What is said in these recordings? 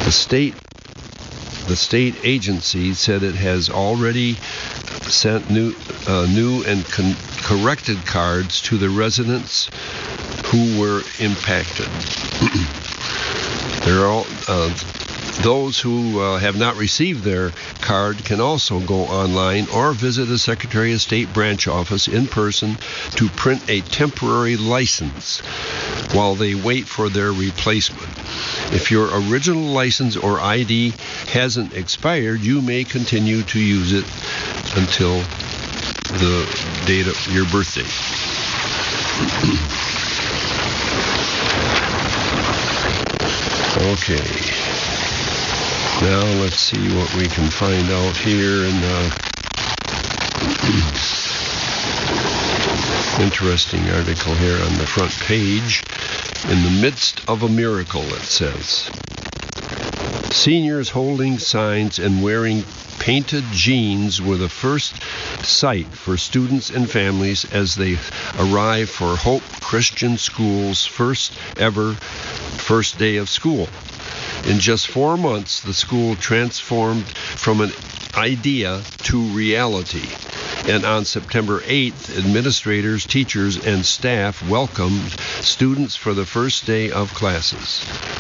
The state agency said it has already sent new and corrected cards to the residents who were impacted. Those who have not received their card can also go online or visit a Secretary of State branch office in person to print a temporary license while they wait for their replacement. If your original license or ID hasn't expired, you may continue to use it until the date of your birthday. Okay. Now let's see what we can find out here in interesting article here on the front page. In the midst of a miracle, it says. Seniors holding signs and wearing painted jeans were the first sight for students and families as they arrive for Hope Christian School's first day of school. In just 4 months, the school transformed from an idea to reality. And on September 8th, administrators, teachers, and staff welcomed students for the first day of classes.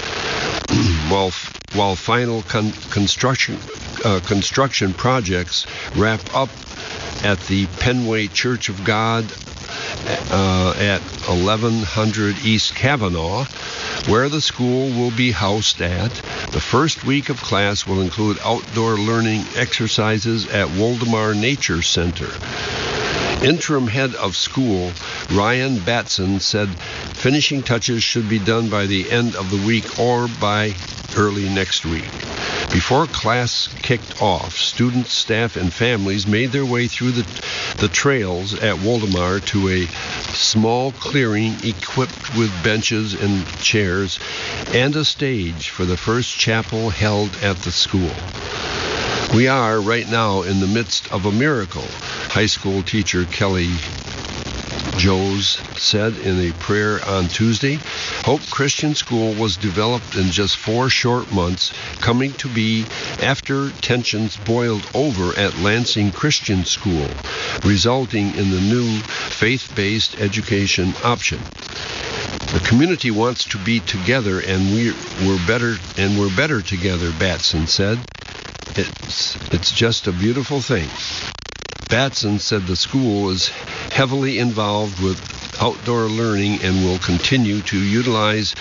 While final construction projects wrap up at the Penway Church of God at 1100 East Kavanaugh, where the school will be housed at. The first week of class will include outdoor learning exercises at Woldemar Nature Center. Interim head of school, Ryan Batson, said finishing touches should be done by the end of the week or by early next week. Before class kicked off, students, staff, and families made their way through the trails at Woldemar to a small clearing equipped with benches and chairs and a stage for the first chapel held at the school. We are right now in the midst of a miracle, high school teacher Kelly Joes said in a prayer on Tuesday. Hope Christian School was developed in just 4 short months, coming to be after tensions boiled over at Lansing Christian School, resulting in the new faith-based education option. The community wants to be together, and we're better together, Batson said. It's just a beautiful thing. Batson said the school is heavily involved with outdoor learning and will continue to utilize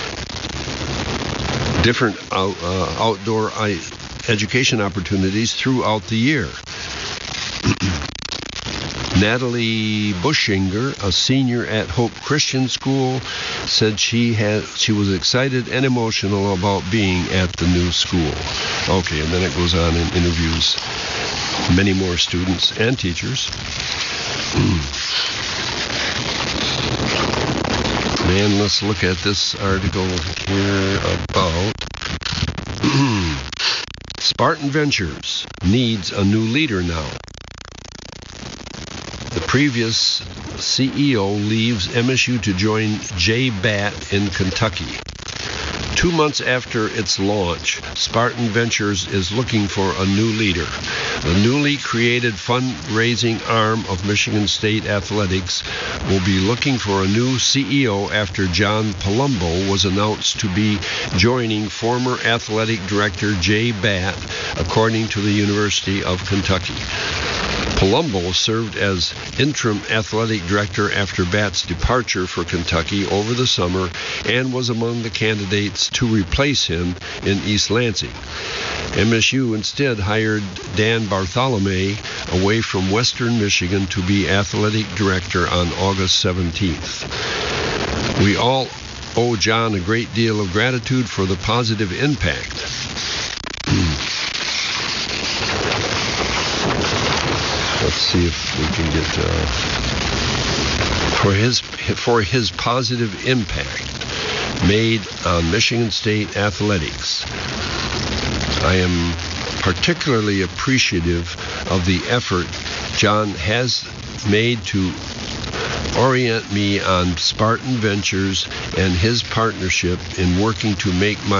different outdoor education opportunities throughout the year. Natalie Bushinger, a senior at Hope Christian School, said she was excited and emotional about being at the new school. Okay, and then it goes on and interviews many more students and teachers. And let's look at this article here about Spartan Ventures needs a new leader now. The previous CEO leaves MSU to join Jay Batt in Kentucky. 2 months after its launch, Spartan Ventures is looking for a new leader. The newly created fundraising arm of Michigan State Athletics will be looking for a new CEO after John Palumbo was announced to be joining former athletic director Jay Batt, according to the University of Kentucky. Palumbo served as interim athletic director after Batt's departure for Kentucky over the summer and was among the candidates to replace him in East Lansing. MSU instead hired Dan Bartholomew away from Western Michigan to be athletic director on August 17th. We all owe John a great deal of gratitude for the positive impact. Let's see if we can get for his positive impact made on Michigan State athletics. I am particularly appreciative of the effort John has made to orient me on Spartan Ventures and his partnership in working to make my